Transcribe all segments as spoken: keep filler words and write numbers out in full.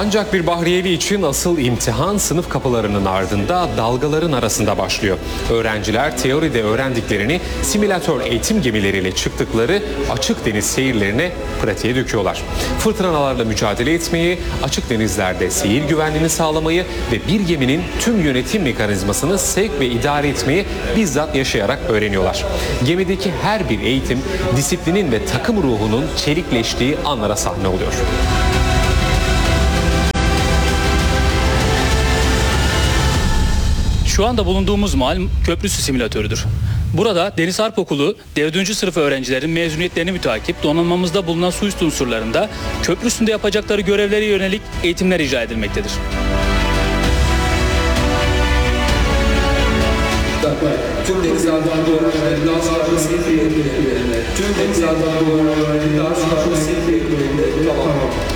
Ancak bir Bahriyeli için asıl imtihan sınıf kapılarının ardında dalgaların arasında başlıyor. Öğrenciler teoride öğrendiklerini simülatör eğitim gemileriyle çıktıkları açık deniz seyirlerine pratiğe döküyorlar. Fırtınalarla mücadele etmeyi, açık denizlerde seyir güvenliğini sağlamayı ve bir geminin tüm yönetim mekanizmasını sevk ve idare etmeyi bizzat yaşayarak öğreniyorlar. Gemideki her bir eğitim disiplinin ve takım ruhunun çelikleştiği anlara sahne oluyor. Şu anda bulunduğumuz mahal köprüsü simülatörüdür. Burada Deniz Harp Okulu dördüncü sınıf öğrencilerin mezuniyetlerini mütakip donanmamızda bulunan su üstü unsurlarında köprüsünde yapacakları görevlere yönelik eğitimler icra edilmektedir. Tüm denizlerden doğan öğrencilerin daha sağlıklı seviyelerde, tüm denizlerden doğan öğrencilerin daha sağlıklı seviyelerde, tamam.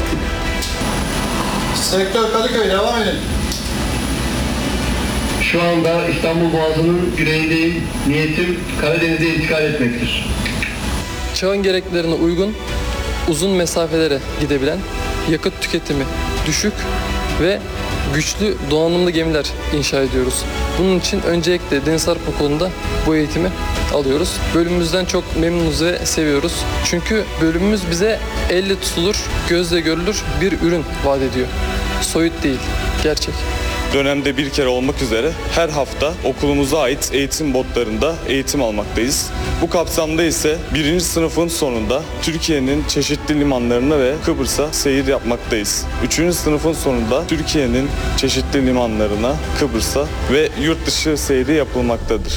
Sektör Kadıköy, devam edin. Şu anda İstanbul Boğazı'nın güneyindeyim. Niyetim Karadeniz'e intikal etmektir. Çağın gereklilerine uygun, uzun mesafelere gidebilen, yakıt tüketimi düşük ve güçlü donanımlı gemiler inşa ediyoruz. Bunun için öncelikle Deniz Harp Okulu'nda bu eğitimi alıyoruz. Bölümümüzden çok memnunuz ve seviyoruz. Çünkü bölümümüz bize elle tutulur, gözle görülür bir ürün vaat ediyor. Soyut değil, gerçek. Dönemde bir kere olmak üzere her hafta okulumuza ait eğitim botlarında eğitim almaktayız. Bu kapsamda ise birinci sınıfın sonunda Türkiye'nin çeşitli limanlarına ve Kıbrıs'a seyir yapmaktayız. Üçüncü sınıfın sonunda Türkiye'nin çeşitli limanlarına, Kıbrıs'a ve yurt dışı seyri yapılmaktadır.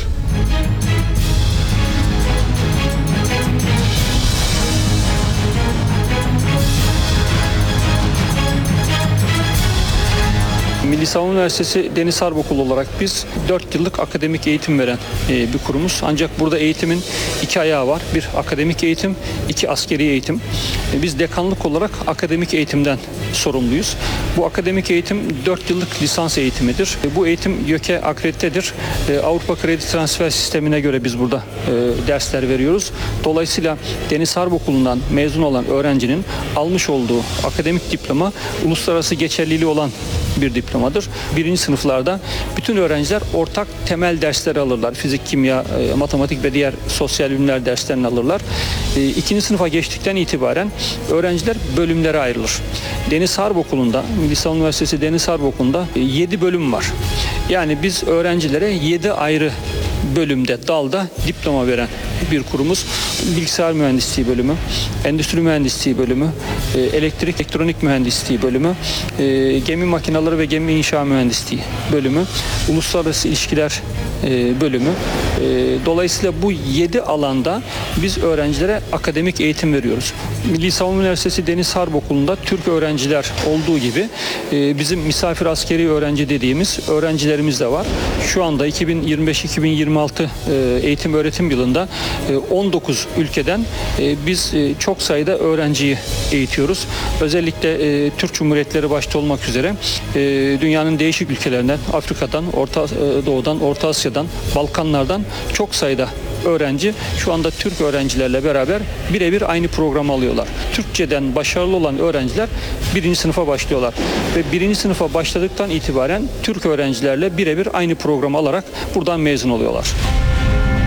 Milli Savunma Üniversitesi Deniz Harp Okulu olarak biz dört yıllık akademik eğitim veren bir kurumuz. Ancak burada eğitimin iki ayağı var. Bir akademik eğitim, iki askeri eğitim. Biz dekanlık olarak akademik eğitimden sorumluyuz. Bu akademik eğitim dört yıllık lisans eğitimidir. Bu eğitim YÖK'e akreditedir. Avrupa Kredi Transfer Sistemi'ne göre biz burada dersler veriyoruz. Dolayısıyla Deniz Harp Okulu'ndan mezun olan öğrencinin almış olduğu akademik diploma uluslararası geçerliliği olan bir diplomadır. Birinci sınıflarda bütün öğrenciler ortak temel dersleri alırlar. Fizik, kimya, matematik ve diğer sosyal bilimler derslerini alırlar. İkinci sınıfa geçtikten itibaren öğrenciler bölümlere ayrılır. Deniz Harp Okulu'nda, Milli Savunma Üniversitesi Deniz Harp Okulu'nda yedi bölüm var. Yani biz öğrencilere yedi ayrı bölümde, dalda diploma veren bir kurumuz. Bilgisayar mühendisliği bölümü, endüstri mühendisliği bölümü, elektrik elektronik mühendisliği bölümü, gemi makineleri ve gemi inşa mühendisliği bölümü, uluslararası ilişkiler bölümü. Dolayısıyla bu yedi alanda biz öğrencilere akademik eğitim veriyoruz. Milli Savunma Üniversitesi Deniz Harp Okulu'nda Türk öğrenciler olduğu gibi bizim misafir askeri öğrenci dediğimiz öğrencilerimiz de var. Şu anda iki bin yirmi beş iki bin yirmi altı eğitim öğretim yılında on dokuz ülkeden biz çok sayıda öğrenciyi eğitiyoruz. Özellikle Türk Cumhuriyetleri başta olmak üzere dünyanın değişik ülkelerinden, Afrika'dan, Orta Doğu'dan, Orta Asya'dan, Balkanlardan çok sayıda öğrenci şu anda Türk öğrencilerle beraber birebir aynı programı alıyorlar. Türkçeden başarılı olan öğrenciler birinci sınıfa başlıyorlar. Ve birinci sınıfa başladıktan itibaren Türk öğrencilerle birebir aynı programı alarak buradan mezun oluyorlar.